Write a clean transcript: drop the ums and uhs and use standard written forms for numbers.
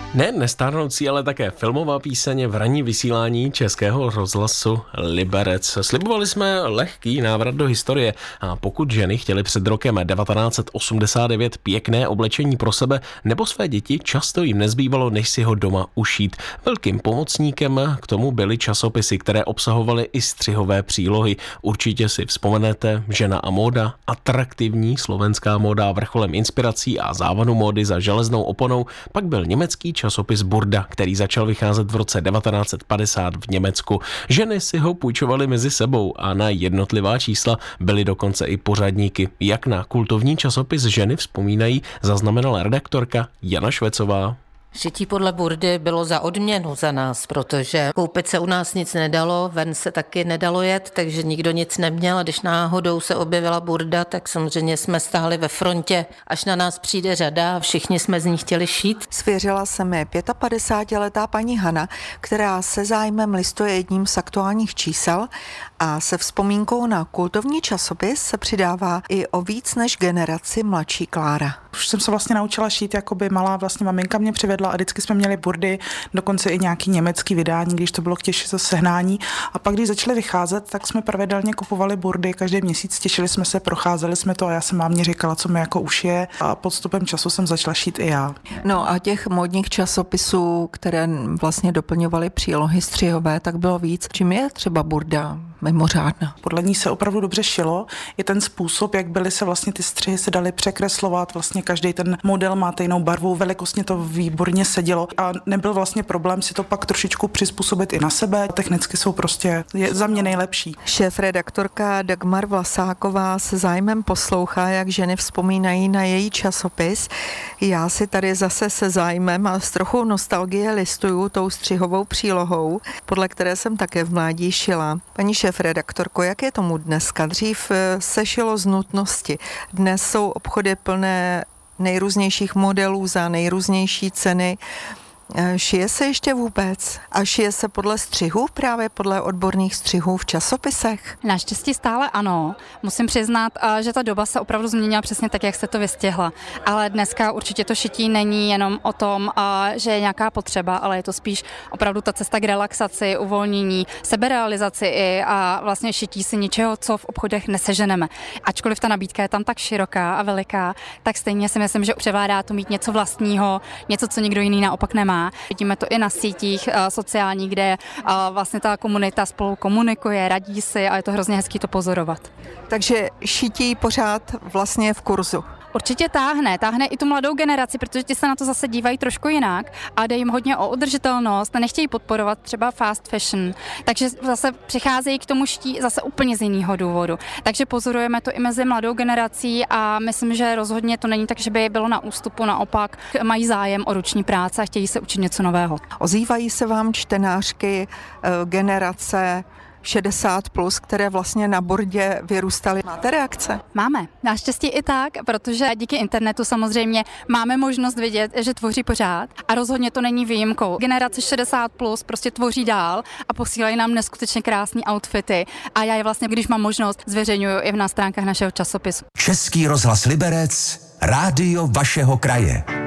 Ne nestárnoucí, ale také filmová píseň v ranní vysílání Českého rozhlasu Liberec. Slibovali jsme lehký návrat do historie a pokud ženy chtěly před rokem 1989 pěkné oblečení pro sebe nebo své děti, často jim nezbývalo, než si ho doma ušít. Velkým pomocníkem k tomu byly časopisy, které obsahovaly i střihové přílohy. Určitě si vzpomenete Žena a móda, atraktivní slovenská móda vrcholem inspirací a závanu módy za železnou oponou, pak byl německý časopis Burda, který začal vycházet v roce 1950 v Německu. Ženy si ho půjčovaly mezi sebou a na jednotlivá čísla byly dokonce i pořadníky. Jak na kultovní časopis Ženy vzpomínají, zaznamenala redaktorka Jana Švecová. Šití podle Burdy bylo za odměnu za nás, protože koupit se u nás nic nedalo, ven se taky nedalo jet, takže nikdo nic neměl a když náhodou se objevila Burda, tak samozřejmě jsme stáli ve frontě, až na nás přijde řada a všichni jsme z ní chtěli šít. Svěřila se mi 55letá paní Hana, která se zájmem listuje jedním z aktuálních čísel a se vzpomínkou na kultovní časopis se přidává i o víc než generaci mladší Klára. Už jsem se vlastně naučila šít, jakoby malá, vlastně maminka mě přivedla a vždycky jsme měli Burdy, dokonce i nějaký německý vydání, když to bylo těžké sehnání. A pak, když začaly vycházet, tak jsme pravidelně kupovali Burdy každý měsíc, těšili jsme se, procházeli jsme to a já jsem mámě říkala, co mi jako ušije a podstupem času jsem začala šít i já. No a těch módních časopisů, které vlastně doplňovaly přílohy střihové, tak bylo víc. Čím je třeba Burda mimořádná? Podle ní se opravdu dobře šilo. I ten způsob, jak byly se vlastně ty střihy se daly překreslovat, vlastně každý ten model má jinou barvu, velikostně to výborně sedělo a nebyl vlastně problém si to pak trošičku přizpůsobit i na sebe. Technicky jsou prostě za mě nejlepší. Šéfredaktorka Dagmar Vlasáková se zájmem poslouchá, jak ženy vzpomínají na její časopis. Já si tady zase se zájmem a s trochou nostalgie listuju tou střihovou přílohou, podle které jsem také v mládí šila. Paní šéfredaktorko, jak je tomu dneska? Dřív se šilo z nutnosti. Dnes jsou obchody plné nejrůznějších modelů za nejrůznější ceny. Šije se ještě vůbec? A šije se podle střihů, právě podle odborných střihů v časopisech? Naštěstí stále ano. Musím přiznat, že ta doba se opravdu změnila přesně tak, jak jste to vystihla. Ale dneska určitě to šití není jenom o tom, že je nějaká potřeba, ale je to spíš opravdu ta cesta k relaxaci, uvolnění, seberealizaci i a vlastně šití si něčeho, co v obchodech neseženeme. Ačkoliv ta nabídka je tam tak široká a veliká, tak stejně si myslím, že převládá to mít něco vlastního, něco, co nikdo jiný naopak nemá. Vidíme to i na sítích sociálních, kde vlastně ta komunita spolu komunikuje, radí si a je to hrozně hezký to pozorovat. Takže šití pořád vlastně v kurzu. Určitě táhne i tu mladou generaci, protože ti se na to zase dívají trošku jinak a jde jim hodně o udržitelnost, nechtějí podporovat třeba fast fashion, takže zase přicházejí k tomu šití zase úplně z jiného důvodu. Takže pozorujeme to i mezi mladou generací a myslím, že rozhodně to není tak, že by bylo na ústupu, naopak mají zájem o ruční práce a chtějí se učit něco nového. Ozývají se vám čtenářky generace 60+, které vlastně na Burdě vyrůstaly. Máte reakce? Máme. Naštěstí i tak, protože díky internetu samozřejmě máme možnost vidět, že tvoří pořád a rozhodně to není výjimkou. Generace 60+ prostě tvoří dál a posílají nám neskutečně krásné outfity a já je vlastně, když mám možnost, zveřejňuju i na stránkách našeho časopisu. Český rozhlas Liberec, rádio vašeho kraje.